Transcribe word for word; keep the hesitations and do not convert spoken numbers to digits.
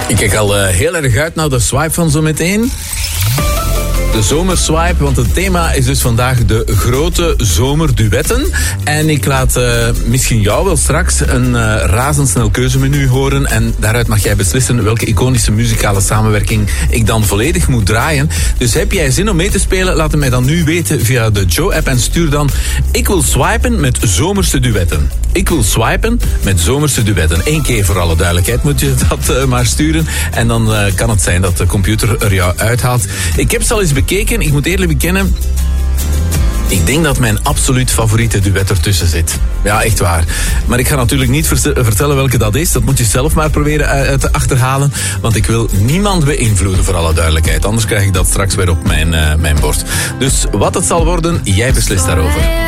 Ik kijk al uh, heel erg uit naar de swipe van zo meteen. De zomerswipe, want het thema is dus vandaag de grote zomerduetten. En ik laat uh, misschien jou wel straks een uh, razendsnel keuzemenu horen. En daaruit mag jij beslissen welke iconische muzikale samenwerking ik dan volledig moet draaien. Dus heb jij zin om mee te spelen? Laat het mij dan nu weten via de Joe-app en stuur dan: ik wil swipen met zomerse duetten. Ik wil swipen met zomerse duetten. Eén keer voor alle duidelijkheid moet je dat uh, maar sturen. En dan uh, kan het zijn dat de computer er jou uithaalt. Ik heb ze al eens bekeken. Ik moet eerlijk bekennen, ik denk dat mijn absoluut favoriete duet ertussen zit. Ja, echt waar. Maar ik ga natuurlijk niet vertellen welke dat is. Dat moet je zelf maar proberen te achterhalen. Want ik wil niemand beïnvloeden, voor alle duidelijkheid. Anders krijg ik dat straks weer op mijn, uh, mijn bord. Dus wat het zal worden, jij beslist daarover.